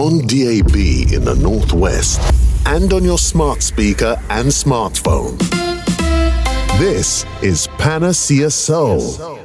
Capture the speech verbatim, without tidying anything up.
on D A B in the Northwest, and on your smart speaker and smartphone. This is Panacea Soul.